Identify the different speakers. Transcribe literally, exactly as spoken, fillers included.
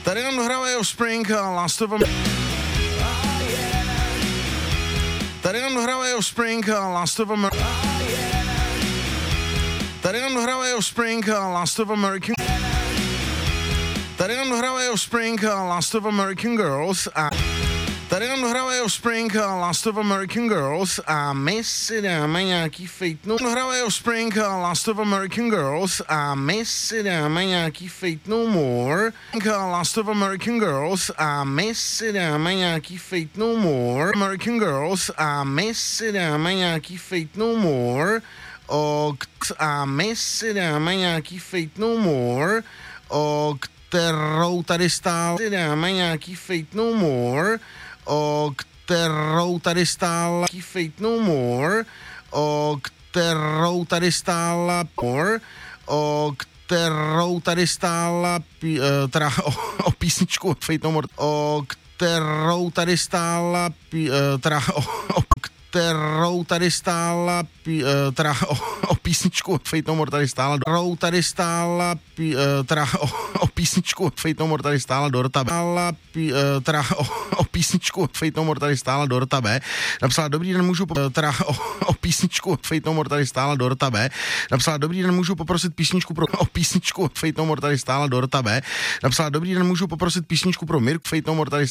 Speaker 1: Tady nám dohrávají Offspring a Last of Am... Tady nám dohrávají Offspring a Last of Am... Tady nám dohrávají Offspring a Last of American... Tady nám dohrávají Offspring a Last of American Girls a... Tady nám dohrávají Offspring a Last of American Girls a my si dáme nějaký Fate No... Dohrávají Offspring a Last of American Girls a my si dáme nějaký Fate No More. A Last of American Girls a my si dáme nějaký Fate No More. American Girls a my si dáme nějaký Fate No More. O, a my si dáme nějaký Fate No More, o kterou tady stál, si dáme nějaký Fate No More, o kterou tady stála Fate No More, o kterou tady stála More, o kterou tady stála teda o, o písničku Fate No More, o kterou tady stála teda o, o kterou tady stála, teda o, o písničku Fate No More tady stála, kterou tady stála, teda o, o písničku Fate No More tady stála Dorota B. Teda o, o písničku Fate No More tady stála Dorota B. Napsala, dobrý den, můžu, po, teda o, o písničku Fate No More tady stála Dorota B. Napsala, dobrý den, můžu poprosit písničku pro, o písničku Fate No More tady stála Dorota B. Napsala, dobrý den, můžu poprosit písničku pro Mirku Fate No More tady